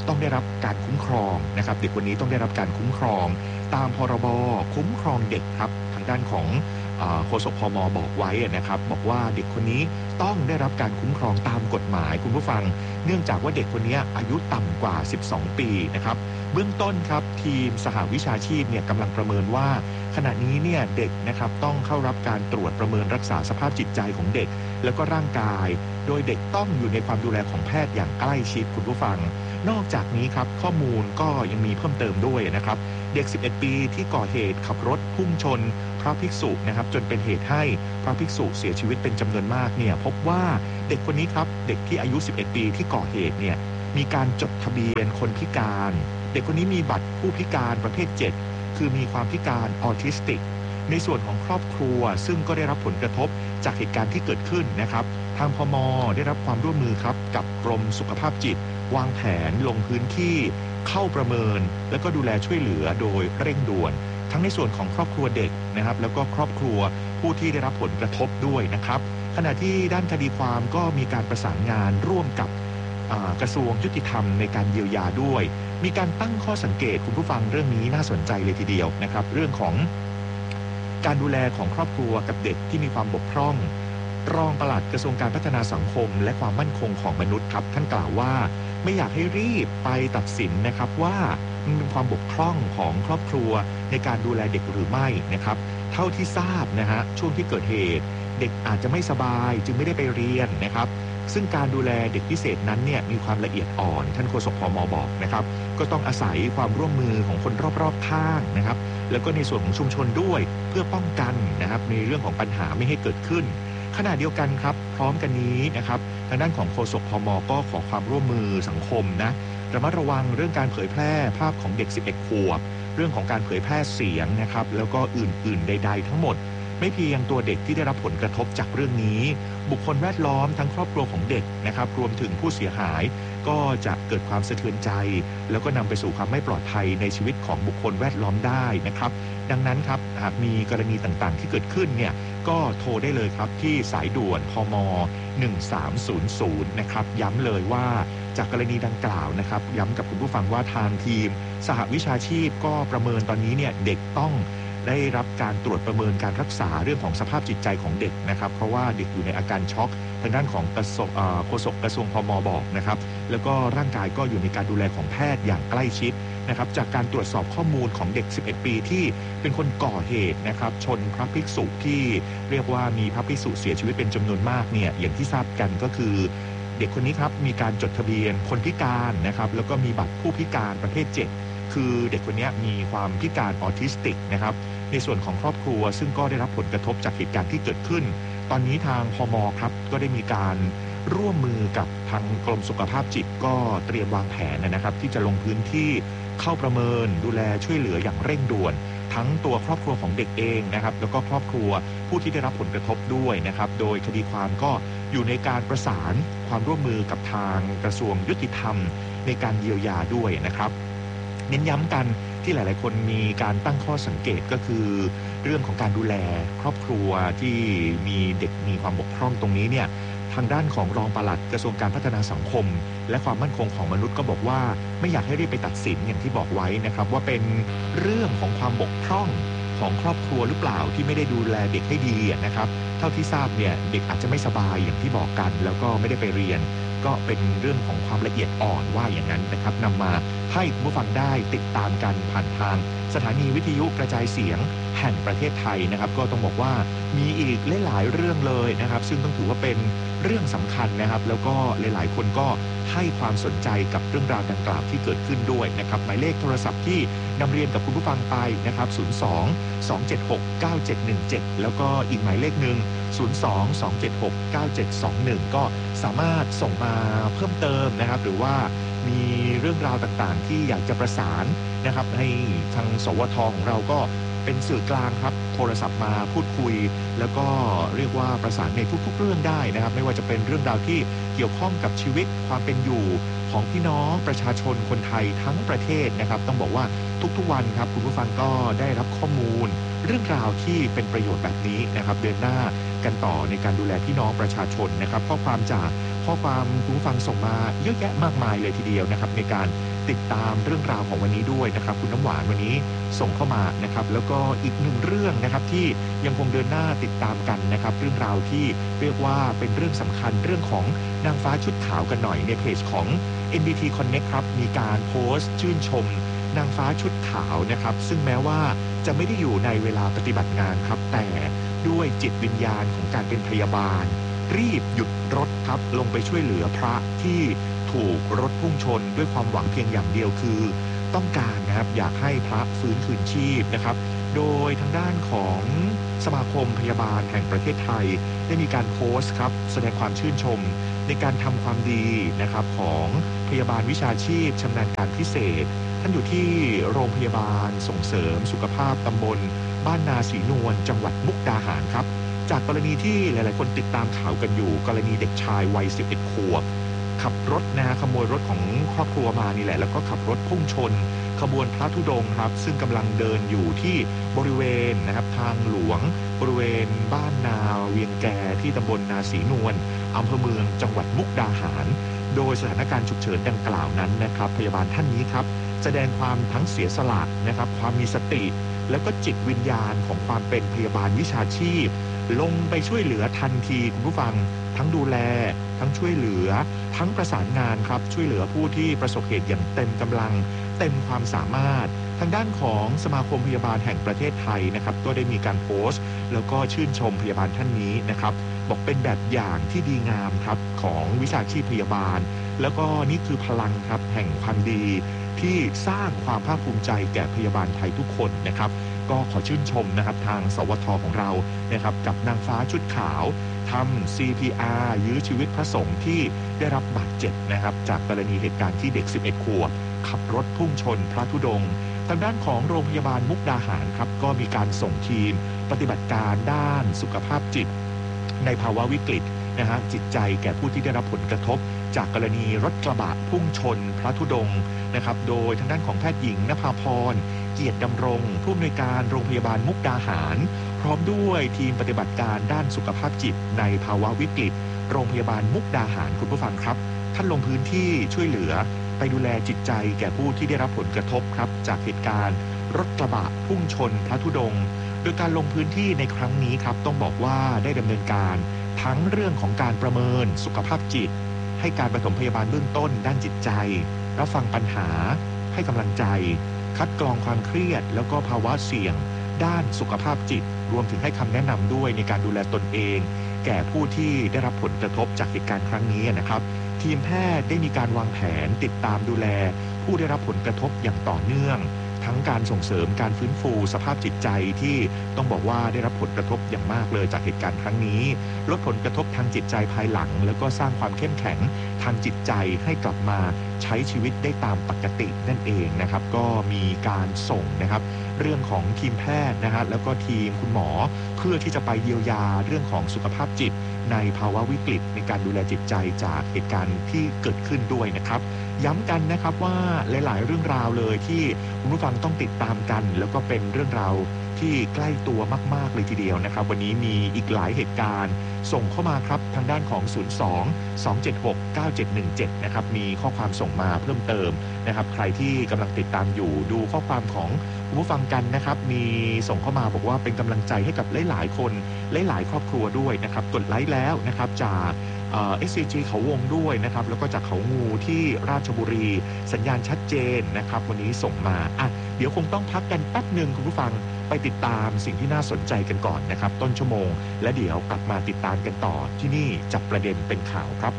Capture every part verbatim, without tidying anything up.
ต้องได้รับการคุ้มครองนะครับเด็กคนนี้ต้องได้รับการคุ้มครองตามพรบคุ้มครองเด็กครับทางด้านของโฆษกพม.บอกไว้นะครับบอกว่าเด็กคนนี้ต้องได้รับการคุ้มครองตามกฎหมายคุณผู้ฟังเนื่องจากว่าเด็กคนนี้อายุต่ำกว่าสิบสองปีนะครับเบื้องต้นครับทีมสหวิชาชีพเนี่ยกำลังประเมินว่าขณะนี้เนี่ยเด็กนะครับต้องเข้ารับการตรวจประเมินรักษาสภาพจิตใจของเด็กแล้วก็ร่างกายโดยเด็กต้องอยู่ในความดูแลของแพทย์อย่างใกล้ชิดคุณผู้ฟังนอกจากนี้ครับข้อมูลก็ยังมีเพิ่มเติมด้วยนะครับเด็กสิบเอ็ดปีที่ก่อเหตุขับรถพุ่งชนพระภิกษุนะครับจนเป็นเหตุให้พระภิกษุเสียชีวิตเป็นจำนวนมากเนี่ยพบว่าเด็กคนนี้ครับเด็กที่อายุสิบเอ็ดปีที่ก่อเหตุเนี่ยมีการจดทะเบียนคนพิการเด็กคนนี้มีบัตรผู้พิการประเภทเจ็ดคือมีความพิการออทิสติกในส่วนของครอบครัวซึ่งก็ได้รับผลกระทบจากเหตุการณ์ที่เกิดขึ้นนะครับทางพม.ได้รับความร่วมมือครับกับกรมสุขภาพจิตวางแผนลงพื้นที่เข้าประเมินและก็ดูแลช่วยเหลือโดยเร่งด่วนทั้งในส่วนของครอบครัวเด็กนะครับแล้วก็ครอบครัวผู้ที่ได้รับผลกระทบด้วยนะครับขณะที่ด้านคดีความก็มีการประสานงานร่วมกับกระทรวงยุติธรรมในการเยียวยาด้วยมีการตั้งข้อสังเกตคุณผู้ฟังเรื่องนี้น่าสนใจเลยทีเดียวนะครับเรื่องของการดูแลของครอบครัวกับเด็กที่มีความบกพร่องรองปลัดกระทรวงการพัฒนาสังคมและความมั่นคงของมนุษย์ครับท่านกล่าวว่าไม่อยากให้รีบไปตัดสินนะครับว่ามันเป็นความบกพร่องของครอบครัวในการดูแลเด็กหรือไม่นะครับเท่าที่ทราบนะฮะช่วงที่เกิดเหตุเด็กอาจจะไม่สบายจึงไม่ได้ไปเรียนนะครับซึ่งการดูแลเด็กพิเศษนั้นเนี่ยมีความละเอียดอ่อนท่านโฆษกพม.บอกนะครับก็ต้องอาศัยความร่วมมือของคนรอบๆข้างนะครับแล้วก็ในส่วนของชุมชนด้วยเพื่อป้องกันนะครับในเรื่องของปัญหาไม่ให้เกิดขึ้นขณะเดียวกันครับพร้อมกันนี้นะครับทางด้านของโฆษกพม.ก็ขอความร่วมมือสังคมนะระมัดระวังเรื่องการเผยแพร่ภาพของเด็กสิบเอ็ดขวบเรื่องของการเผยแพร่เสียงนะครับแล้วก็อื่นๆใดๆทั้งหมดไม่เพียงตัวเด็กที่ได้รับผลกระทบจากเรื่องนี้บุคคลแวดล้อมทั้งครอบครัวของเด็กนะครับรวมถึงผู้เสียหายก็จะเกิดความสะเทือนใจแล้วก็นำไปสู่ความไม่ปลอดภัยในชีวิตของบุคคลแวดล้อมได้นะครับดังนั้นครับหากมีกรณีต่างๆที่เกิดขึ้นเนี่ยก็โทรได้เลยครับที่สายด่วนพมหนึ่งสามศูนย์ศูนย์นะครับย้ำเลยว่าจากกรณีดังกล่าวนะครับย้ำกับคุณผู้ฟังว่าทางทีมสหวิชาชีพก็ประเมินตอนนี้เนี่ยเด็กต้องได้รับการตรวจประเมินการรักษาเรื่องของสภาพจิตใจของเด็กนะครับเพราะว่าเด็กอยู่ในอาการช็อกทางด้านของกระทรวงโฆษกกระทรวงพม.บอกนะครับแล้วก็ร่างกายก็อยู่ในการดูแลของแพทย์อย่างใกล้ชิดนะครับจากการตรวจสอบข้อมูลของเด็กสิบเอ็ดปีที่เป็นคนก่อเหตุนะครับชนพระภิกษุที่เรียกว่ามีพระภิกษุเสียชีวิตเป็นจำนวนมากเนี่ยอย่างที่ทราบกันก็คือเด็กคนนี้ครับมีการจดทะเบียนคนพิการนะครับแล้วก็มีบัตรผู้พิการประเภทเจ็ดคือเด็กคนนี้มีความพิการออทิสติกนะครับในส่วนของครอบครัวซึ่งก็ได้รับผลกระทบจากเหตุการณ์ที่เกิดขึ้นตอนนี้ทางพม.ครับก็ได้มีการร่วมมือกับทางกรมสุขภาพจิตก็เตรียมวางแผนนะครับที่จะลงพื้นที่เข้าประเมินดูแลช่วยเหลืออย่างเร่งด่วนทั้งตัวครอบครัวของเด็กเองนะครับแล้วก็ครอบครัวผู้ที่ได้รับผลกระทบด้วยนะครับโดยคดีความก็อยู่ในการประสานความร่วมมือกับทางกระทรวงยุติธรรมในการเยียวยาด้วยนะครับเน้นย้ำกันที่หลายๆคนมีการตั้งข้อสังเกตก็คือเรื่องของการดูแลครอบครัวที่มีเด็กมีความบกพร่องตรงนี้เนี่ยทางด้านของรองปลัดกระทรวงการพัฒนาสังคมและความมั่นคงของมนุษย์ก็บอกว่าไม่อยากให้รีบไปตัดสินอย่างที่บอกไว้นะครับว่าเป็นเรื่องของความบกพร่องของครอบครัวหรือเปล่าที่ไม่ได้ดูแลเด็กให้ดีนะครับเท่าที่ทราบเนี่ยเด็กอาจจะไม่สบายอย่างที่บอกกันแล้วก็ไม่ได้ไปเรียนก็เป็นเรื่องของความละเอียดอ่อนว่าอย่างนั้นนะครับนำมาให้ผู้ฟังได้ติดตามกันผ่านทางสถานีวิทยุกระจายเสียงแห่งประเทศไทยนะครับก็ต้องบอกว่ามีอีกหลายๆเรื่องเลยนะครับซึ่งต้องถือว่าเป็นเรื่องสำคัญนะครับแล้วก็หลายๆคนก็ให้ความสนใจกับเรื่องราวดังกล่าวที่เกิดขึ้นด้วยนะครับหมายเลขโทรศัพท์ที่นำเรียนกับคุณผู้ฟังไปนะครับศูนย์สอง สองเจ็ดหก เก้าเจ็ดหนึ่งเจ็ดแล้วก็อีกหมายเลขหนึ่งศูนย์สอง สองเจ็ดหก เก้าเจ็ดสองหนึ่งก็สามารถส่งมาเพิ่มเติมนะครับหรือว่ามีเรื่องราวต่างๆที่อยากจะประสานนะครับให้ทางสวทของเราก็เป็นสื่อกลางครับโทรศัพท์มาพูดคุยแล้วก็เรียกว่าประสานในทุกๆเรื่องได้นะครับไม่ว่าจะเป็นเรื่องราวที่เกี่ยวข้องกับชีวิตความเป็นอยู่ของพี่น้องประชาชนคนไทยทั้งประเทศนะครับต้องบอกว่าทุกๆวันครับคุณผู้ฟังก็ได้รับข้อมูลเรื่องราวที่เป็นประโยชน์แบบนี้นะครับเดินหน้ากันต่อในการดูแลพี่น้องประชาชนนะครับข้อความจากข้อความคุณผู้ฟังส่งมาเยอะแยะมากมายเลยทีเดียวนะครับในการติดตามเรื่องราวของวันนี้ด้วยนะครับคุณน้ำหวานวันนี้ส่งเข้ามานะครับแล้วก็อีกหนึ่งเรื่องนะครับที่ยังคงเดินหน้าติดตามกันนะครับเรื่องราวที่เรียกว่าเป็นเรื่องสำคัญเรื่องของนางฟ้าชุดขาวกันหน่อยในเพจของ เอ็น บี ที Connect ครับมีการโพสต์ชื่นชมนางฟ้าชุดขาวนะครับซึ่งแม้ว่าจะไม่ได้อยู่ในเวลาปฏิบัติงานครับแต่ด้วยจิตวิญญาณของการเป็นพยาบาลรีบหยุดรถครับลงไปช่วยเหลือพระที่ถูกรถพุ่งชนด้วยความหวังเพียงอย่างเดียวคือต้องการนะครับอยากให้พระฟื้นคืนชีพนะครับโดยทางด้านของสมาคมพยาบาลแห่งประเทศไทยได้มีการโพสต์ครับแสดงความชื่นชมในการทำความดีนะครับของพยาบาลวิชาชีพชำนาญการพิเศษท่านอยู่ที่โรงพยาบาลส่งเสริมสุขภาพตำบลบ้านนาศรีนวลจังหวัดมุกดาหารครับจากกรณีที่หลายๆคนติดตามข่าวกันอยู่กรณีเด็กชายวัยสิบเอ็ดขวบขับรถนะขโมยรถของครอบครัวมานี่แหละแล้วก็ขับรถพุ่งชนขบวนพระธุดงค์ครับซึ่งกำลังเดินอยู่ที่บริเวณนะครับทางหลวงบริเวณบ้านนาเวียงแกที่ตำบลนาศรีนวลอำเภอเมืองจังหวัดมุกดาหารโดยสถานการณ์ฉุกเฉินดังกล่าวนั้นนะครับพยาบาลท่านนี้ครับแสดงความทั้งเสียสละนะครับความมีสติแล้วก็จิตวิญญาณของความเป็นพยาบาลวิชาชีพลงไปช่วยเหลือทันทีคุณผู้ฟังทั้งดูแลทั้งช่วยเหลือทั้งประสานงานครับช่วยเหลือผู้ที่ประสบเหตุอย่างเต็มกำลังเต็มความสามารถทางด้านของสมาคมพยาบาลแห่งประเทศไทยนะครับก็ได้มีการโพสต์แล้วก็ชื่นชมพยาบาลท่านนี้นะครับบอกเป็นแบบอย่างที่ดีงามครับของวิชาชีพพยาบาลแล้วก็นี่คือพลังครับแห่งความดีที่สร้างความภาคภูมิใจแก่พยาบาลไทยทุกคนนะครับก็ขอชื่นชมนะครับทางสวทของเรานะครับกับนางฟ้าชุดขาวทำ ซี พี อาร์ ยื้อชีวิตพระสงฆ์ที่ได้รับบาดเจ็บนะครับจากกรณีเหตุการณ์ที่เด็กสิบเอ็ดขวบขับรถพุ่งชนพระธุดงค์ทางด้านของโรงพยาบาลมุกดาหารครับก็มีการส่งทีมปฏิบัติการด้านสุขภาพจิตในภาวะวิกฤตนะฮะจิตใจแก่ผู้ที่ได้รับผลกระทบจากกรณีรถกระบะพุ่งชนพระธุดงค์นะครับโดยทางด้านของแพทย์หญิงณภาพรเกียรติดำรงผู้อำนวยการโรงพยาบาลมุกดาหารพร้อมด้วยทีมปฏิบัติการด้านสุขภาพจิตในภาวะวิกฤตโรงพยาบาลมุกดาหารคุณผู้ฟังครับท่านลงพื้นที่ช่วยเหลือไปดูแลจิตใจแก่ผู้ที่ได้รับผลกระทบครับจากเหตุการณ์รถกระบะพุ่งชนพระธุดงค์โดยการลงพื้นที่ในครั้งนี้ครับต้องบอกว่าได้ดำเนินการทั้งเรื่องของการประเมินสุขภาพจิตให้การปฐมพยาบาลเบื้องต้นด้านจิตใจรับฟังปัญหาให้กำลังใจคัดกรองความเครียดแล้วก็ภาวะเสี่ยงด้านสุขภาพจิตรวมถึงให้คำแนะนำด้วยในการดูแลตนเองแก่ผู้ที่ได้รับผลกระทบจากเหตุการณ์ครั้งนี้นะครับทีมแพทย์ได้มีการวางแผนติดตามดูแลผู้ได้รับผลกระทบอย่างต่อเนื่องทั้งการส่งเสริมการฟื้นฟูสภาพจิตใจที่ต้องบอกว่าได้รับผลกระทบอย่างมากเลยจากเหตุการณ์ครั้งนี้ลดผลกระทบทางจิตใจภายหลังแล้วก็สร้างความเข้มแข็งทางจิตใจให้กลับมาใช้ชีวิตได้ตามปกตินั่นเองนะครับก็มีการส่งนะครับเรื่องของทีมแพทย์นะฮะแล้วก็ทีมคุณหมอเพื่อที่จะไปเยียวยาเรื่องของสุขภาพจิตในภาวะวิกฤตในการดูแลจิตใจจากเหตุการณ์ที่เกิดขึ้นด้วยนะครับย้ำกันนะครับว่าหลายๆเรื่องราวเลยที่คุณผู้ฟังต้องติดตามกันแล้วก็เป็นเรื่องราวที่ใกล้ตัวมากๆเลยทีเดียวนะครับวันนี้มีอีกหลายเหตุการณ์ส่งเข้ามาครับทางด้านของศูนย์ สอง สอง เจ็ด หก เก้า เจ็ด หนึ่ง เจ็ดนะครับมีข้อความส่งมาเพิ่มเติมนะครับใครที่กำลังติดตามอยู่ดูข้อความของคุณผู้ฟังกันนะครับมีส่งเข้ามาบอกว่าเป็นกำลังใจให้กับหลายๆคนหลายๆครอบครัวด้วยนะครับกดไลค์แล้วนะครับจากเอ่อ เอส ซี จี เขาวงด้วยนะครับแล้วก็จากเขางูที่ราชบุรีสัญญาณชัดเจนนะครับวันนี้ส่งมาอ่ะเดี๋ยวคงต้องพักกันแป๊บนึงคุณผู้ฟังไปติดตามสิ่งที่น่าสนใจกันก่อนนะครับต้นชั่วโมงและเดี๋ยวกลับมาติดตามกันต่อที่นี่จับประเด็นเป็นข่าวครับ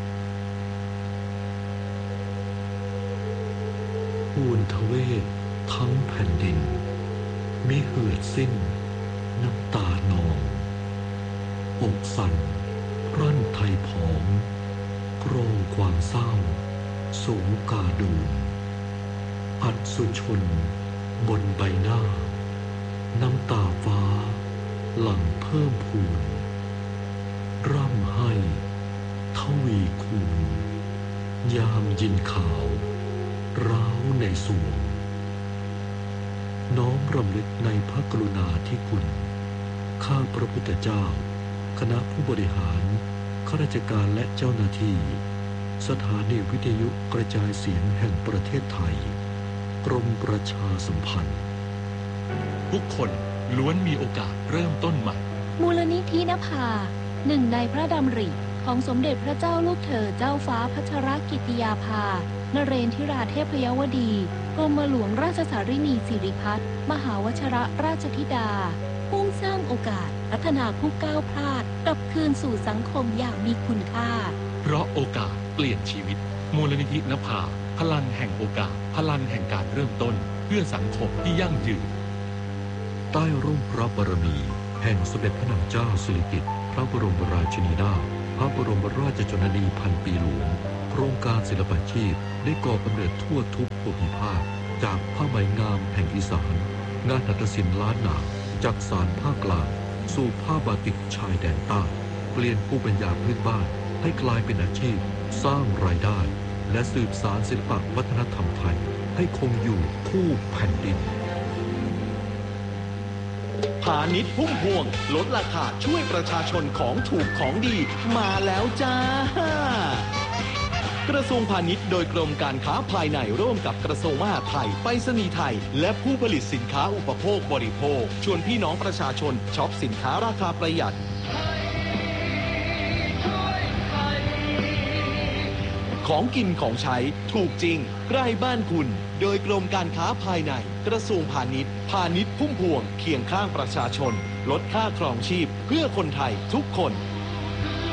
ปูนทเวศทั้งแผ่นดินมิเหือดสิ้นน้ำตานองอกสั่นรั่นไทยผอมกรองความเศร้าสูงกาดูอัดสุชนบนใบหน้าน้ำตาฟ้าหลั่งเพิ่มพูนร่ำให้ทวีคูณยามยินข่าวร้าวในสวงน้อมรำลึกในพระกรุณาธิคุณข้าพระพุทธเจ้าคณะผู้บริหารข้าราชการและเจ้าหน้าที่สถานีวิทยุกระจายเสียงแห่งประเทศไทยกรมประชาสัมพันธ์ทุกคนล้วนมีโอกาสเริ่มต้นใหม่มูลนิธินภาหนึ่งในพระดำริของสมเด็จพระเจ้าลูกเธอเจ้าฟ้าพัชรกิติยาภานเรนทิราเทพยวดีกรมหลวงราชสารินีสิริพัฒน์มหาวชรราชธิดามุ่งสร้างโอกาสพัฒนาผู้ก้าวพลาดกลับคืนสู่สังคมอย่างมีคุณค่าเพราะโอกาสเปลี่ยนชีวิตมูลนิธินภาพลังแห่งโอกาสพลังแห่งการเริ่มต้นเพื่อสังคมที่ยั่งยืนใต้ร่มพระบารมีแห่งสมเด็จพระนางเจ้าสิริกิติ์พระบรมราชินีนาถพระบรมราชชนนีพันปีหลวงโครงการศิลปาชีพได้ก่อกำเนิดทั่วทุกภูมิภาคจากผ้าไหมงามแห่งอีสานงานหัตถศิลป์ล้านนาจากสารภาคกลางสู่ผ้าบาติกชายแดนใต้เปลี่ยนภูมิปัญญาพื้นบ้านให้กลายเป็นอาชีพสร้างรายได้และสืบสานศิลปวัฒนธรรมไทยให้คงอยู่คู่แผ่นดินพาณิชย์พุ่มพวงลดราคาช่วยประชาชนของถูกของดีมาแล้วจ้ากระทรวงพาณิชย์โดยกรมการค้าภายในร่วมกับกระทรวงมหาดไทยไปรษณีย์ไทยและผู้ผลิตสินค้าอุปโภคบริโภคชวนพี่น้องประชาชนช็อปสินค้าราคาประหยัดของกินของใช้ถูกจริงใกล้บ้านคุณโดยกรมการค้าภายในกระทรวงพาณิชย์พาณิชย์พุ่มพวงเคียงข้างประชาชนลดค่าครองชีพเพื่อคนไทยทุกคน